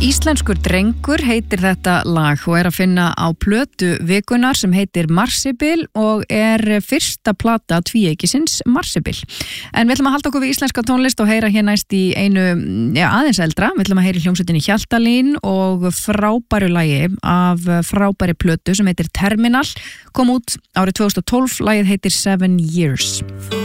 Íslenskur drengur heitir þetta lag og að finna á plötu vikunar sem heitir Marsibil og fyrsta plata tvíeykisins Marsibil. En við ætlum að halda okkur við íslenska tónlist og heyra hér næst í einu aðeins eldra. Við ætlum að heyra hljómsveitinni Hjaltalín og frábæru lagi af frábæri plötu sem heitir Terminal. Kom út árið 2012, lagið heitir 7 Years.